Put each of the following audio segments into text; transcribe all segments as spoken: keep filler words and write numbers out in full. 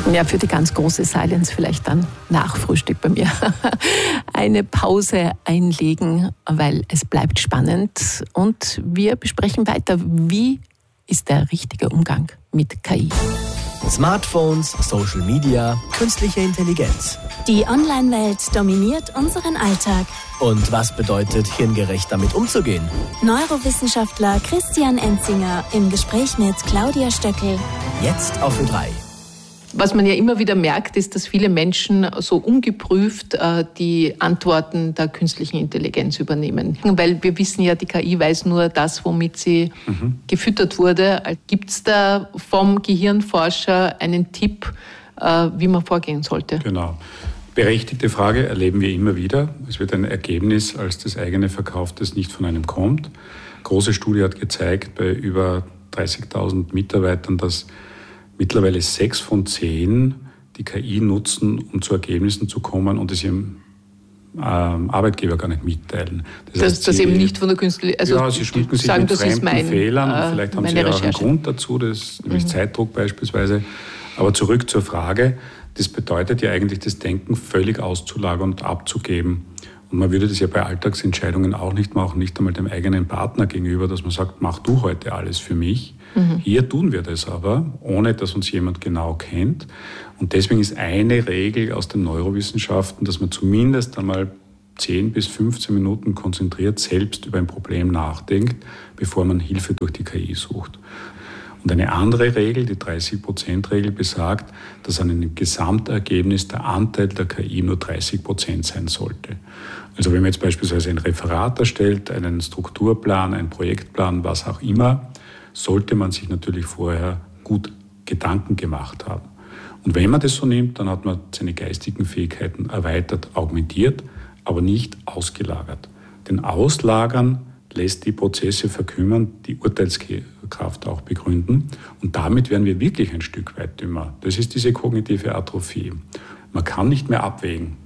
Ja, für die ganz große Silence vielleicht dann nach Frühstück bei mir eine Pause einlegen, weil es bleibt spannend und wir besprechen weiter, wie ist der richtige Umgang mit K I. Smartphones, Social Media, künstliche Intelligenz. Die Online-Welt dominiert unseren Alltag. Und was bedeutet, hirngerecht damit umzugehen? Neurowissenschaftler Christian Enzinger im Gespräch mit Claudia Stöckel. Jetzt auf Ö drei. Was man ja immer wieder merkt, ist, dass viele Menschen so ungeprüft äh, die Antworten der künstlichen Intelligenz übernehmen. Weil wir wissen ja, die K I weiß nur das, womit sie mhm. gefüttert wurde. Gibt es da vom Gehirnforscher einen Tipp, äh, wie man vorgehen sollte? Genau. Berechtigte Frage erleben wir immer wieder. Es wird ein Ergebnis als das eigene verkauft, das nicht von einem kommt. Große Studie hat gezeigt, bei über dreißigtausend Mitarbeitern, dass mittlerweile sechs von zehn die K I nutzen, um zu Ergebnissen zu kommen und es ihrem ähm, Arbeitgeber gar nicht mitteilen. Das, das, heißt, das sie, eben nicht von der künstlichen... Also ja, sie schmücken sich sagen, mit fremden mein, Fehlern äh, und vielleicht haben sie ja auch einen Grund dazu, das ist nämlich mhm. Zeitdruck beispielsweise. Aber zurück zur Frage, das bedeutet ja eigentlich, das Denken völlig auszulagern und abzugeben. Und man würde das ja bei Alltagsentscheidungen auch nicht machen, nicht einmal dem eigenen Partner gegenüber, dass man sagt, mach du heute alles für mich. Mhm. Hier tun wir das aber, ohne dass uns jemand genau kennt. Und deswegen ist eine Regel aus den Neurowissenschaften, dass man zumindest einmal zehn bis fünfzehn Minuten konzentriert selbst über ein Problem nachdenkt, bevor man Hilfe durch die K I sucht. Und eine andere Regel, die dreißig-Prozent-Regel, besagt, dass an einem Gesamtergebnis der Anteil der K I nur dreißig Prozent sein sollte. Also wenn man jetzt beispielsweise ein Referat erstellt, einen Strukturplan, einen Projektplan, was auch immer, sollte man sich natürlich vorher gut Gedanken gemacht haben. Und wenn man das so nimmt, dann hat man seine geistigen Fähigkeiten erweitert, augmentiert, aber nicht ausgelagert. Denn Auslagern lässt die Prozesse verkümmern, die Urteilskraft auch begründen. Und damit werden wir wirklich ein Stück weit dümmer. Das ist diese kognitive Atrophie. Man kann nicht mehr abwägen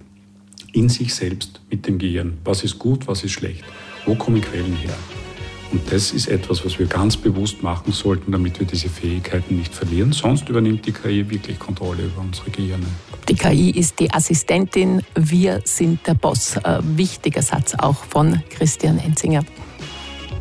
in sich selbst mit dem Gehirn, was ist gut, was ist schlecht, wo kommen Quellen her. Und das ist etwas, was wir ganz bewusst machen sollten, damit wir diese Fähigkeiten nicht verlieren. Sonst übernimmt die K I wirklich Kontrolle über unsere Gehirne. Die K I ist die Assistentin, wir sind der Boss. Ein wichtiger Satz auch von Christian Enzinger.